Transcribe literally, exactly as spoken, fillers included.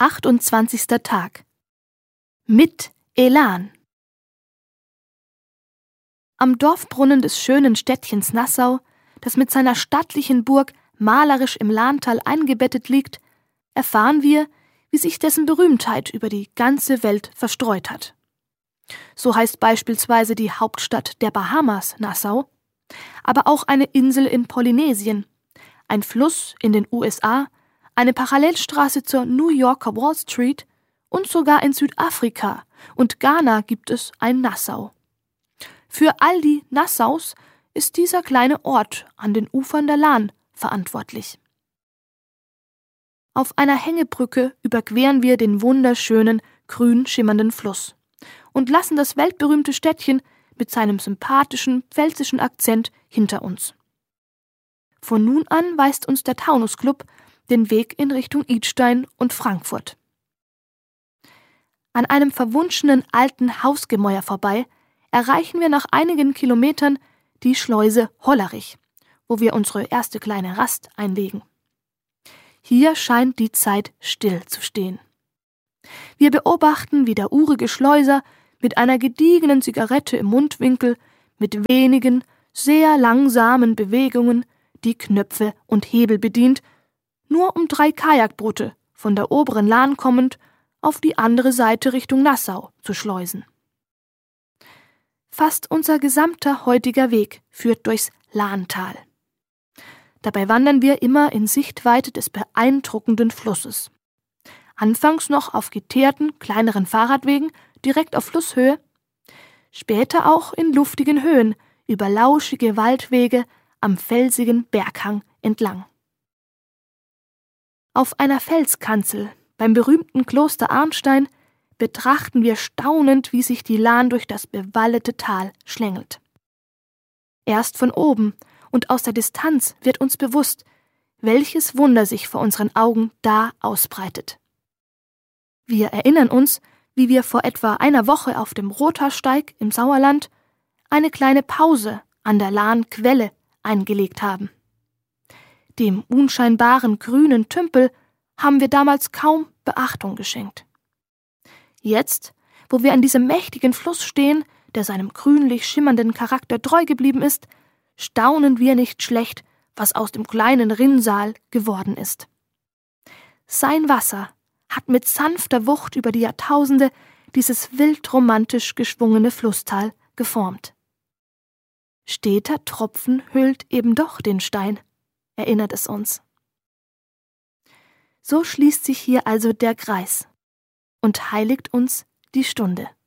achtundzwanzigster Tag. Mit Elan. Am Dorfbrunnen des schönen Städtchens Nassau, das mit seiner stattlichen Burg malerisch im Lahntal eingebettet liegt, erfahren wir, wie sich dessen Berühmtheit über die ganze Welt verstreut hat. So heißt beispielsweise die Hauptstadt der Bahamas Nassau, aber auch eine Insel in Polynesien, ein Fluss in den U S A, eine Parallelstraße zur New Yorker Wall Street und sogar in Südafrika und Ghana gibt es ein Nassau. Für all die Nassaus ist dieser kleine Ort an den Ufern der Lahn verantwortlich. Auf einer Hängebrücke überqueren wir den wunderschönen, grün schimmernden Fluss und lassen das weltberühmte Städtchen mit seinem sympathischen, pfälzischen Akzent hinter uns. Von nun an weist uns der Taunus-Club den Weg in Richtung Idstein und Frankfurt. An einem verwunschenen alten Hausgemäuer vorbei erreichen wir nach einigen Kilometern die Schleuse Hollerich, wo wir unsere erste kleine Rast einlegen. Hier scheint die Zeit still zu stehen. Wir beobachten, wie der urige Schleuser mit einer gediegenen Zigarette im Mundwinkel mit wenigen, sehr langsamen Bewegungen die Knöpfe und Hebel bedient, nur um drei Kajakboote von der oberen Lahn kommend auf die andere Seite Richtung Nassau zu schleusen. Fast unser gesamter heutiger Weg führt durchs Lahntal. Dabei wandern wir immer in Sichtweite des beeindruckenden Flusses. Anfangs noch auf geteerten, kleineren Fahrradwegen direkt auf Flusshöhe, später auch in luftigen Höhen über lauschige Waldwege am felsigen Berghang entlang. Auf einer Felskanzel beim berühmten Kloster Arnstein betrachten wir staunend, wie sich die Lahn durch das bewaldete Tal schlängelt. Erst von oben und aus der Distanz wird uns bewusst, welches Wunder sich vor unseren Augen da ausbreitet. Wir erinnern uns, wie wir vor etwa einer Woche auf dem Rothaarsteig im Sauerland eine kleine Pause an der Lahnquelle eingelegt haben. Dem unscheinbaren grünen Tümpel haben wir damals kaum Beachtung geschenkt. Jetzt, wo wir an diesem mächtigen Fluss stehen, der seinem grünlich schimmernden Charakter treu geblieben ist, staunen wir nicht schlecht, was aus dem kleinen Rinnsal geworden ist. Sein Wasser hat mit sanfter Wucht über die Jahrtausende dieses wild romantisch geschwungene Flusstal geformt. Steter Tropfen hüllt eben doch den Stein, erinnert es uns. So schließt sich hier also der Kreis und heiligt uns die Stunde.